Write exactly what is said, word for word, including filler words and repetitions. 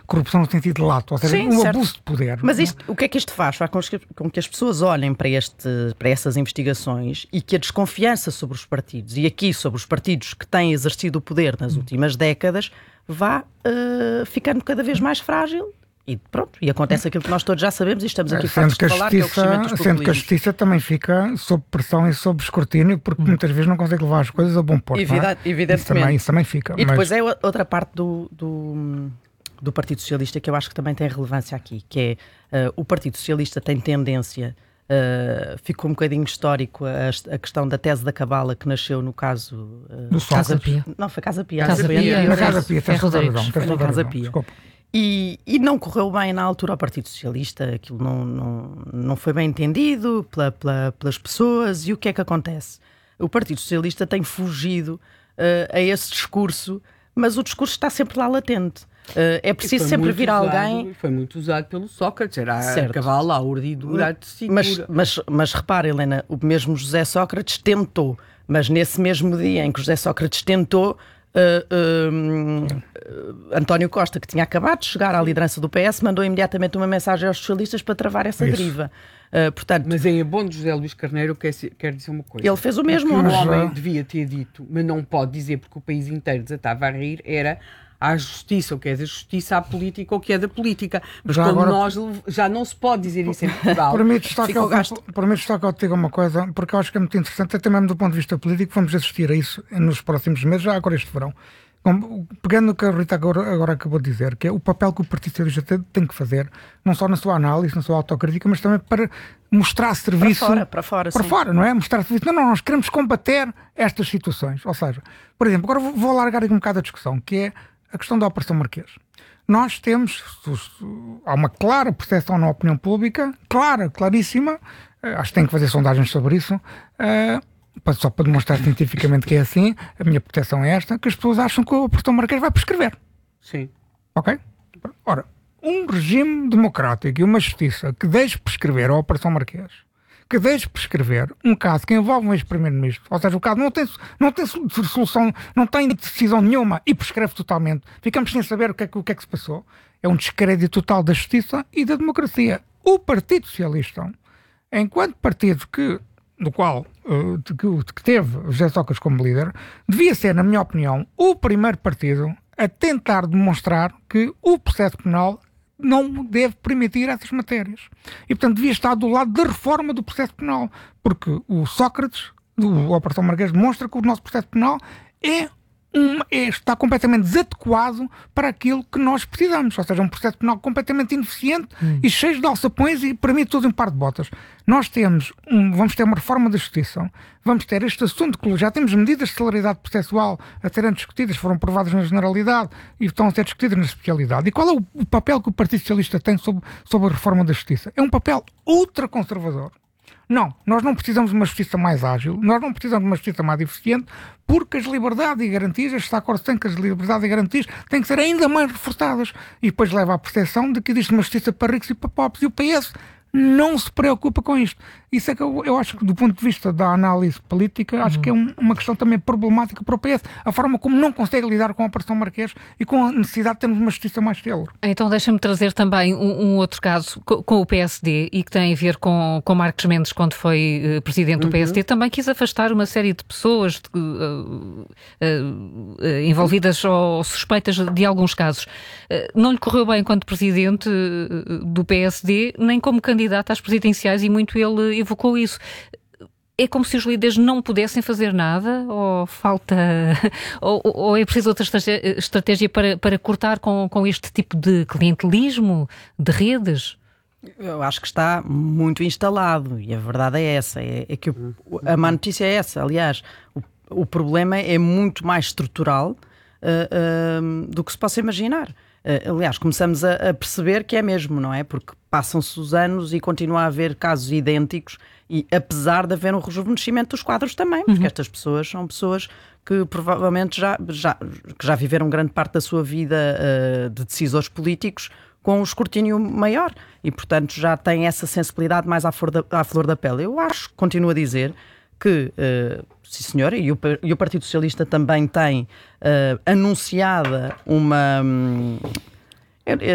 corrupção no sentido de lato, ou seja, Sim, um certo. abuso de poder. Mas isto, o que é que isto faz? Faz com que, com que as pessoas olhem para, este, para essas investigações e que a desconfiança sobre os partidos, e aqui sobre os partidos que têm exercido o poder nas últimas décadas, vá uh, ficando cada vez mais frágil. E pronto, e acontece aquilo que nós todos já sabemos e estamos aqui fartos de falar, que é o crescimento dos populismos. Sendo que a justiça também fica sob pressão e sob escrutínio, porque hum. muitas vezes não consegue levar as coisas a bom porto. Evidente, é? Evidentemente. Isso também, isso também fica. E mas... depois é outra parte do, do, do Partido Socialista que eu acho que também tem relevância aqui, que é uh, o Partido Socialista tem tendência, uh, ficou um bocadinho histórico a, a questão da tese da cabala que nasceu no caso... Uh, do Casa Pia. Não, foi Casa Pia. Casa Pia. Pia. Na Casa Pia, Foi na Casa Pia. Pia. E, e não correu bem na altura ao Partido Socialista, aquilo não, não, não foi bem entendido pela, pela, pelas pessoas. E o que é que acontece? O Partido Socialista tem fugido uh, a esse discurso, mas o discurso está sempre lá latente. Uh, é preciso sempre vir usado, alguém... Foi muito usado pelo Sócrates, era certo. a cavala, a urdidura, a tessitura. Mas, mas, mas repara, Helena, o mesmo José Sócrates tentou, mas nesse mesmo dia em que José Sócrates tentou, Uh, uh, uh, António Costa, que tinha acabado de chegar à liderança do P S, mandou imediatamente uma mensagem aos socialistas para travar essa Isso. deriva. Uh, portanto, mas em abono de José Luís Carneiro, quer, quer dizer uma coisa. Ele fez o mesmo. O mas... homem devia ter dito, mas não pode dizer porque o país inteiro desatava a rir, era à justiça, o que é da justiça, à política, o que é da política. Mas já quando agora... nós já não se pode dizer isso em Portugal. Para mim, destaca que eu te diga uma coisa, porque eu acho que é muito interessante, até mesmo do ponto de vista político, vamos assistir a isso nos próximos meses, já agora este verão. Pegando o que a Rita agora, agora acabou de dizer, que é o papel que o Partido Socialista tem, tem que fazer, não só na sua análise, na sua autocrítica, mas também para mostrar serviço... Para fora, para fora, para sim. fora, não é? Mostrar serviço. Não, não, nós queremos combater estas situações. Ou seja, por exemplo, agora vou, vou alargar aqui um bocado a discussão, que é a questão da Operação Marquês. Nós temos, há uma clara percepção na opinião pública, clara, claríssima, acho que tem que fazer sondagens sobre isso, uh, só para demonstrar cientificamente que é assim, a minha proteção é esta, que as pessoas acham que a Operação Marquês vai prescrever. Sim. Ok? Ora, um regime democrático e uma justiça que deixe prescrever a Operação Marquês, que deixe prescrever um caso que envolve um ex-primeiro-ministro, ou seja, o caso não tem, não tem solução, não tem decisão nenhuma e prescreve totalmente, ficamos sem saber o que é, o que, é que se passou, é um descrédito total da justiça e da democracia. O Partido Socialista, enquanto partido que, do qual uh, que, que teve José Sócrates como líder, devia ser, na minha opinião, o primeiro partido a tentar demonstrar que o processo penal não deve permitir essas matérias. E, portanto, devia estar do lado da reforma do processo penal, porque o Sócrates, do Operação Marquês, demonstra que o nosso processo penal é um, é, está completamente desadequado para aquilo que nós precisamos, ou seja, um processo penal completamente ineficiente hum. e cheio de alçapões e, para mim, tudo em par de botas. Nós temos, um, vamos ter uma reforma da justiça, vamos ter este assunto que já temos medidas de celeridade processual a serem discutidas, foram aprovadas na generalidade e estão a ser discutidas na especialidade. E qual é o, o papel que o Partido Socialista tem sobre, sobre a reforma da justiça? É um papel ultraconservador. Não, nós não precisamos de uma justiça mais ágil, nós não precisamos de uma justiça mais eficiente, porque as liberdades e garantias, está acordo tem que as liberdades e garantias têm que ser ainda mais reforçadas. E depois leva à percepção de que existe uma justiça para ricos e para pobres, e o P S não se preocupa com isto. Isso é que eu, eu acho que, do ponto de vista da análise política, acho uhum. que é um, uma questão também problemática para o P S, a forma como não consegue lidar com a Operação Marquês e com a necessidade de termos uma justiça mais célere. Então deixa-me trazer também um, um outro caso com, com o P S D e que tem a ver com, com Marcos Mendes, quando foi uh, presidente do uhum. P S D, também quis afastar uma série de pessoas de, uh, uh, uh, envolvidas ou suspeitas de alguns casos. Uh, não lhe correu bem enquanto presidente uh, do P S D, nem como candidato às presidenciais, e muito ele evocou isso. É como se os líderes não pudessem fazer nada, ou falta, ou, ou é preciso outra estratégia, estratégia para, para cortar com, com este tipo de clientelismo, de redes? Eu acho que está muito instalado, e a verdade é essa, é, é que o, a má notícia é essa, aliás, o, o problema é muito mais estrutural uh, uh, do que se possa imaginar. Uh, aliás, começamos a, a perceber que é mesmo, não é? Porque passam-se os anos e continua a haver casos idênticos, e apesar de haver um rejuvenescimento dos quadros também, porque uhum. estas pessoas são pessoas que provavelmente já, já, que já viveram grande parte da sua vida uh, de decisores políticos com um escrutínio maior e, portanto, já têm essa sensibilidade mais à flor da, à flor da pele. Eu acho, continuo a dizer, que, uh, sim senhora, e o, e o Partido Socialista também tem uh, anunciada uma... Um,